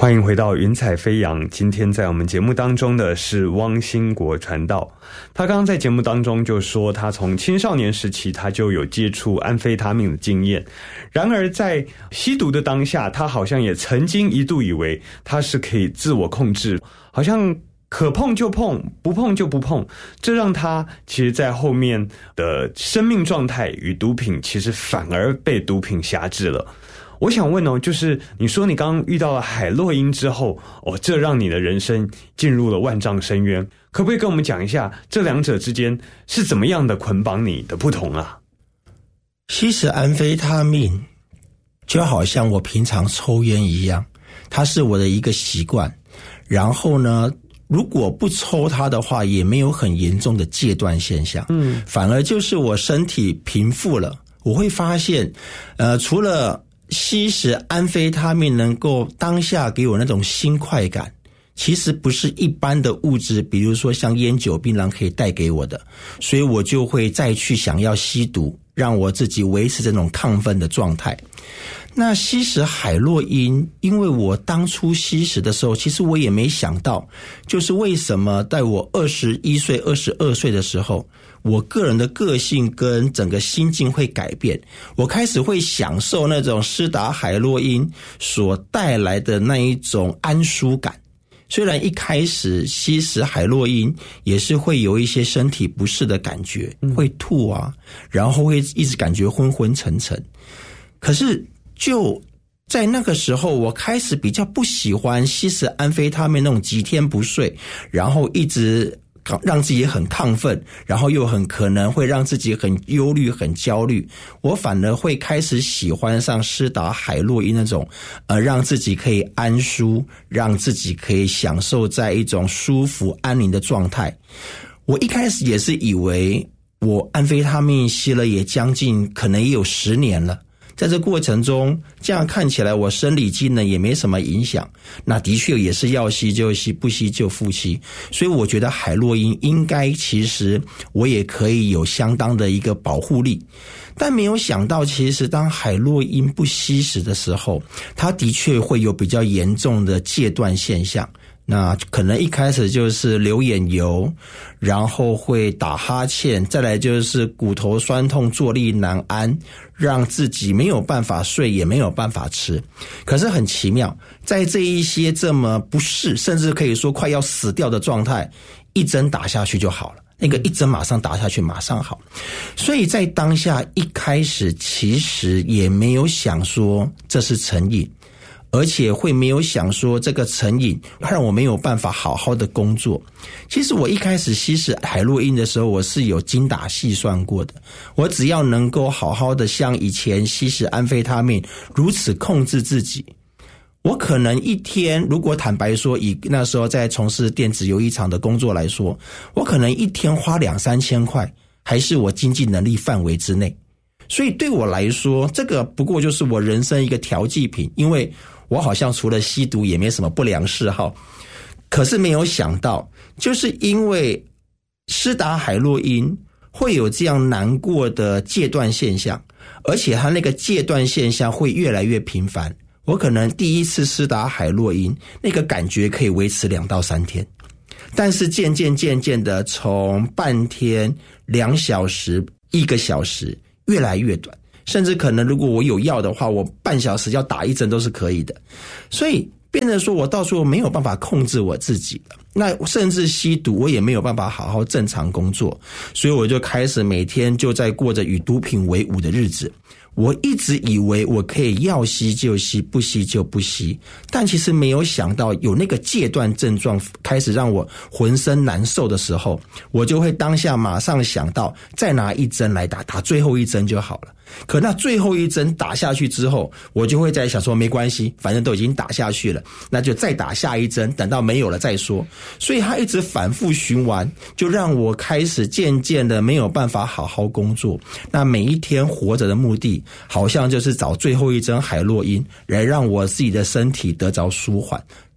欢迎回到云彩飞扬，今天在我们节目当中的是汪兴国传道。他刚刚在节目当中就说，他从青少年时期他就有接触安非他命的经验，然而在吸毒的当下，他好像也曾经一度以为他是可以自我控制，好像可碰就碰，不碰就不碰，这让他其实在后面的生命状态与毒品其实反而被毒品辖制了。我想问就是你说你刚刚遇到了海洛因之后，这让你的人生进入了万丈深渊，可不可以跟我们讲一下这两者之间是怎么样的捆绑你的不同啊？ 吸食安非他命就好像我平常抽烟一样，它是我的一个习惯，然后呢如果不抽它的话也没有很严重的戒断现象，反而就是我身体平复了，我会发现除了吸食安非他命能够当下给我那种新快感，其实不是一般的物质，比如说像烟酒槟榔可以带给我的，所以我就会再去想要吸毒，让我自己维持这种亢奋的状态。那吸食海洛因，因为我当初吸食的时候，其实我也没想到，就是为什么在我21岁、22岁的时候，我个人的个性跟整个心境会改变，我开始会享受那种施打海洛因所带来的那一种安舒感。虽然一开始吸食海洛因也是会有一些身体不适的感觉，会吐啊，然后会一直感觉昏昏沉沉，可是就在那个时候，我开始比较不喜欢吸食安非他命那种几天不睡，然后一直让自己很亢奋，然后又很可能会让自己很忧虑很焦虑，我反而会开始喜欢上施打海洛因那种让自己可以安舒，让自己可以享受在一种舒服安宁的状态。我一开始也是以为我安非他命吸了也将近可能也有10年了，在这过程中这样看起来我生理机能也没什么影响，那的确也是要吸就吸，不吸就复吸，所以我觉得海洛因应该其实我也可以有相当的一个保护力。但没有想到其实当海洛因不吸食的时候，它的确会有比较严重的戒断现象，那可能一开始就是流眼油，然后会打哈欠，再来就是骨头酸痛坐立难安，让自己没有办法睡也没有办法吃。可是很奇妙，在这一些这么不适甚至可以说快要死掉的状态，一针打下去就好了，那个一针马上打下去马上好。所以在当下一开始其实也没有想说这是成瘾，而且会没有想说这个成瘾让我没有办法好好的工作。其实我一开始吸食海洛因的时候，我是有精打细算过的，我只要能够好好的像以前吸食安非他命如此控制自己，我可能一天，如果坦白说以那时候在从事电子游艺场的工作来说，我可能一天花2-3千块还是我经济能力范围之内。所以对我来说，这个不过就是我人生一个调剂品，因为我好像除了吸毒也没什么不良嗜好。可是没有想到，就是因为施打海洛因会有这样难过的戒断现象，而且它那个戒断现象会越来越频繁。我可能第一次施打海洛因那个感觉可以维持2到3天，但是渐渐的从半天、2小时、1个小时越来越短，甚至可能如果我有药的话，我半小时要打1针都是可以的。所以变成说我到时候没有办法控制我自己了，那甚至吸毒我也没有办法好好正常工作，所以我就开始每天就在过着与毒品为伍的日子。我一直以为我可以要吸就吸，不吸就不吸，但其实没有想到有那个戒断症状开始让我浑身难受的时候，我就会当下马上想到再拿1针来打，打最后1针就好了。可那最后1针打下去之后，我就会在想说没关系，反正都已经打下去了，那就再打下1针，等到没有了再说。所以它一直反复循环，就让我开始渐渐的没有办法好好工作。那每一天活着的目的好像就是找最后1针海洛因来让我自己的身体得着舒缓。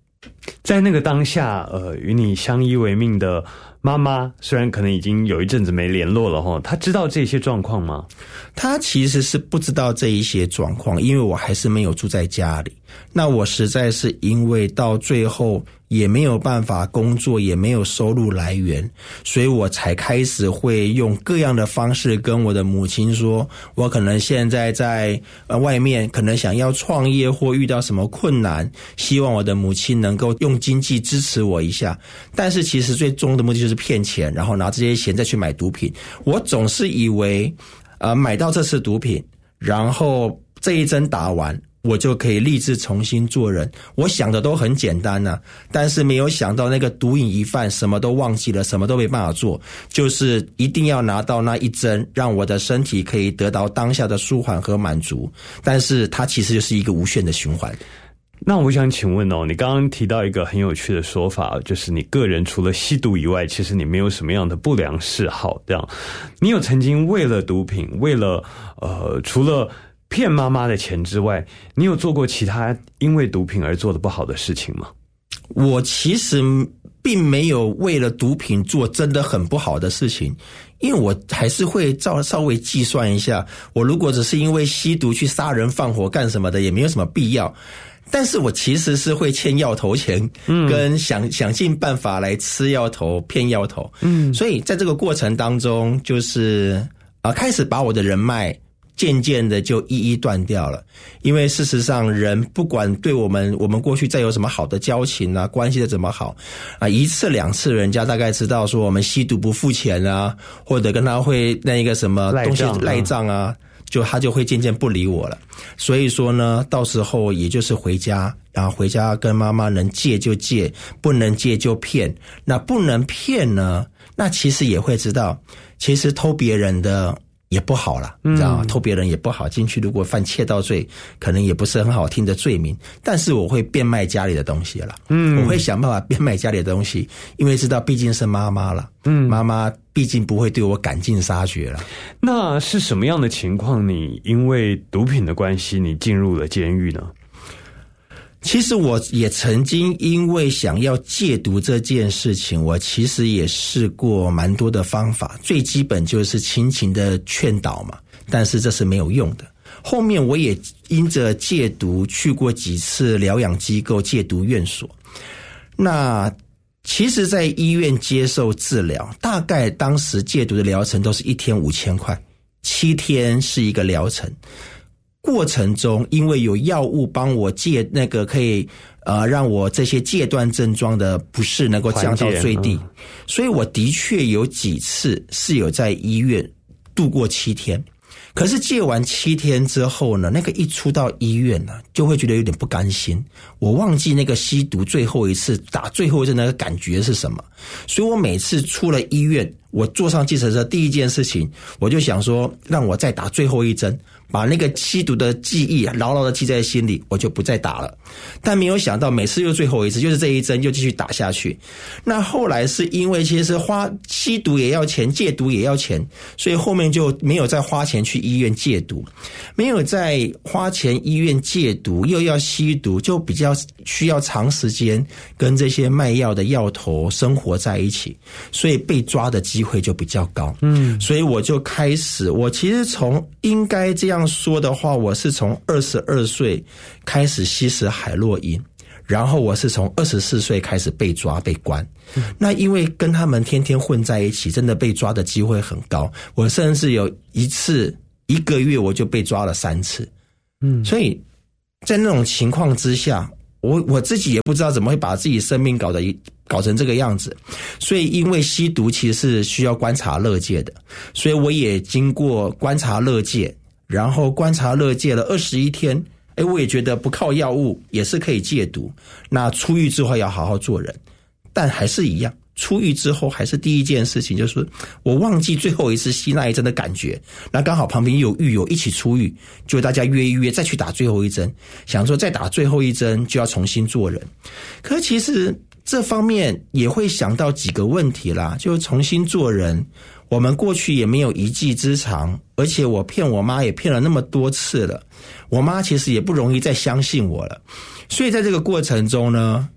在那个当下，与你相依为命的妈妈，虽然可能已经有一阵子没联络了齁，她知道这些状况吗？ 她其实是不知道这一些状况，因为我还是没有住在家里。那我实在是因为到最后也没有办法工作，也没有收入来源，所以我才开始会用各样的方式跟我的母亲说，我可能现在在外面可能想要创业或遇到什么困难，希望我的母亲能够用经济支持我一下。但是其实最终的目的就是骗钱，然后拿这些钱再去买毒品。我总是以为买到这次毒品，然后这一针打完我就可以立志重新做人。我想的都很简单啊，但是没有想到那个毒瘾一犯，什么都忘记了，什么都没办法做，就是一定要拿到那一针，让我的身体可以得到当下的舒缓和满足。但是它其实就是一个无限的循环。 那我想请问你刚刚提到一个很有趣的说法，就是你个人除了吸毒以外，其实你没有什么样的不良嗜好，这样。你有曾经为了毒品，为了除了骗妈妈的钱之外，你有做过其他因为毒品而做的不好的事情吗？ 我其实并没有为了毒品做真的很不好的事情，因为我还是会稍微计算一下，我如果只是因为吸毒去杀人放火干什么的，也没有什么必要。但是我其实是会欠药头钱，跟想尽办法来吃药头骗药头。所以在这个过程当中，就是开始把我的人脉渐渐的就一一断掉了。因为事实上人不管对我们过去再有什么好的交情啊，关系的怎么好一次两次人家大概知道说我们吸毒不付钱啊，或者跟他会那个什么东西赖账啊，他就会渐渐不理我了。所以说呢，到时候也就是回家，然后回家跟妈妈能借就借，不能借就骗。那不能骗呢，那其实也会知道，其实偷别人的也不好啦，知道吗？偷别人也不好，进去如果犯窃盗罪，可能也不是很好听的罪名。但是我会变卖家里的东西了，我会想办法变卖家里的东西，因为知道毕竟是妈妈了，妈妈毕竟不会对我赶尽杀绝了。 那是什么样的情况？你因为毒品的关系，你进入了监狱呢？ 其实我也曾经因为想要戒毒这件事情，我其实也试过蛮多的方法，最基本就是亲情的劝导嘛，但是这是没有用的。后面我也因着戒毒去过几次疗养机构、戒毒院所。那其实在医院接受治疗，大概当时戒毒的疗程都是1天5000块，7天是一个疗程。过程中因为有药物帮我戒那个可以让我这些戒断症状的不适能够降到最低，所以我的确有几次是有在医院度过7天。可是戒完7天之后呢，那个一出到医院呢，就会觉得有点不甘心。我忘记那个吸毒最后一次打最后一针那个感觉是什么，所以我每次出了医院，我坐上计程车第一件事情，我就想说让我再打最后一针，把那个吸毒的记忆牢牢的记在心里，我就不再打了。但没有想到每次又最后一次，就是这一针又继续打下去。那后来是因为其实吸毒也要钱，戒毒也要钱，所以后面就没有再花钱去医院戒毒，没有再花钱医院戒毒又要吸毒，就比较需要长时间跟这些卖药的药头生活在一起，所以被抓的机会就比较高。所以我就开始，我其实从应该这样说的话，我是从22岁开始吸食海洛因，然后我是从24岁开始被抓被关。那因为跟他们天天混在一起，真的被抓的机会很高，我甚至有一次1个月我就被抓了3次。所以在那种情况之下，我自己也不知道怎么会把自己生命搞成这个样子。所以因为吸毒其实是需要观察勒戒的，所以我也经过观察勒戒，然后观察勒戒了21天，我也觉得不靠药物也是可以戒毒。那出狱之后要好好做人，但还是一样，出狱之后还是第一件事情就是我忘记最后一次吸那一针的感觉。那刚好旁边有狱友一起出狱，就大家约一约再去打最后一针，想说再打最后一针就要重新做人。可是其实这方面也会想到几个问题啦，就重新做人，我们过去也没有一技之长，而且我骗我妈也骗了那么多次了，我妈其实也不容易再相信我了。所以在这个过程中呢，